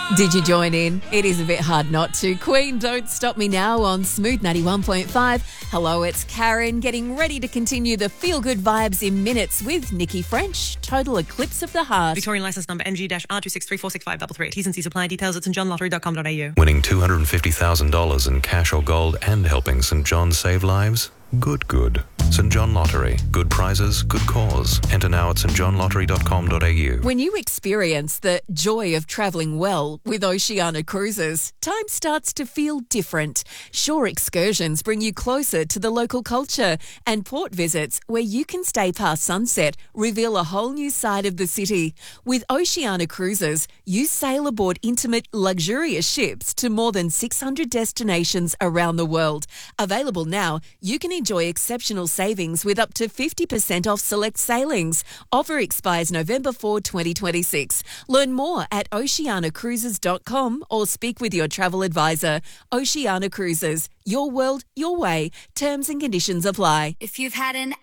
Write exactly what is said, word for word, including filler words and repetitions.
Did you join in? It is a bit hard not to. Queen, Don't Stop Me Now on Smooth ninety-one point five. Hello, it's Karen, getting ready to continue the feel-good vibes in minutes with Nikki French. Total Eclipse of the Heart. Victorian licence number N G R two six three four six five three three. T's and C's apply. Details at st john lottery dot com dot a u. Winning two hundred fifty thousand dollars in cash or gold and helping St John save lives? Good, good. St John Lottery. Good prizes, good cause. Enter now at st john lottery dot com dot a u. When you experience the joy of travelling well with Oceania Cruises, time starts to feel different. Shore excursions bring you closer to the local culture, and port visits where you can stay past sunset reveal a whole new side of the city. With Oceania Cruises, you sail aboard intimate, luxurious ships to more than six hundred destinations around the world. Available now, you can enjoy exceptional savings with up to fifty percent off select sailings. Offer expires November fourth, twenty twenty-six. Learn more at oceania cruises dot com or speak with your travel advisor. Oceania Cruises. Your world, your way. Terms and conditions apply. If you've had an